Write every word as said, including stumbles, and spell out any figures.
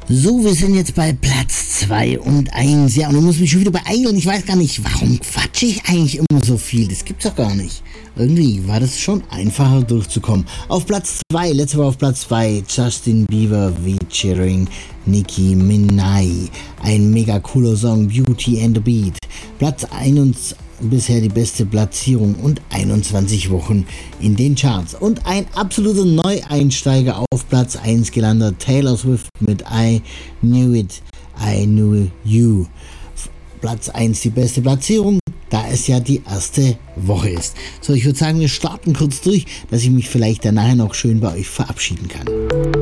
So, wir sind jetzt bei Platz zwei und eins. Ja, und ich muss mich schon wieder beeilen. Ich weiß gar nicht, warum quatsche ich eigentlich immer so viel? Das gibt's doch gar nicht. Irgendwie war das schon einfacher durchzukommen. Auf Platz zwei, letzte Woche auf Platz zwei, Justin Bieber featuring Nicki Minaj. Ein mega cooler Song, Beauty and the Beat. Platz eins, bisher die beste Platzierung und einundzwanzig Wochen in den Charts. Und ein absoluter Neueinsteiger auf Platz eins gelandet, Taylor Swift mit I Knew It, I Knew You. Platz eins die beste Platzierung, da es ja die erste Woche ist. So, ich würde sagen, wir starten kurz durch, dass ich mich vielleicht danach noch schön bei euch verabschieden kann.